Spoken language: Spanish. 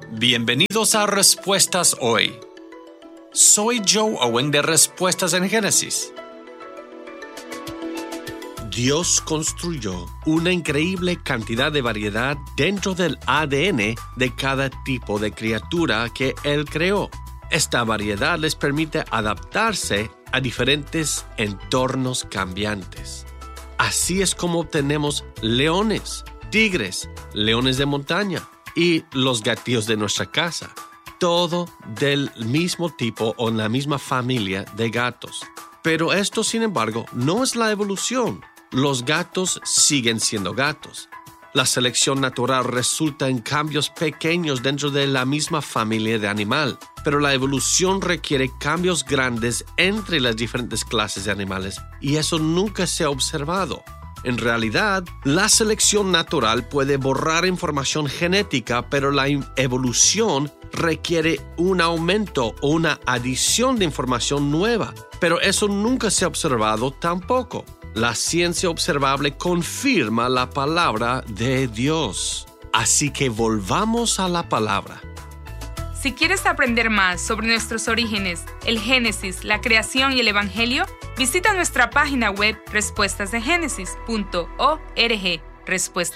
Bienvenidos a Respuestas Hoy. Soy Joe Owen de Respuestas en Génesis. Dios construyó una increíble cantidad de variedad dentro del ADN de cada tipo de criatura que Él creó. Esta variedad les permite adaptarse a diferentes entornos cambiantes. Así es como obtenemos leones, tigres, leones de montaña y los gatillos de nuestra casa. Todo del mismo tipo o en la misma familia de gatos. Pero esto, sin embargo, no es la evolución. Los gatos siguen siendo gatos. La selección natural resulta en cambios pequeños dentro de la misma familia de animal, pero la evolución requiere cambios grandes entre las diferentes clases de animales y eso nunca se ha observado. En realidad, la selección natural puede borrar información genética, pero la evolución requiere un aumento o una adición de información nueva, pero eso nunca se ha observado tampoco. La ciencia observable confirma la palabra de Dios. Así que volvamos a la palabra. Si quieres aprender más sobre nuestros orígenes, el Génesis, la creación y el Evangelio, visita nuestra página web respuestasdegénesis.org. Respuestas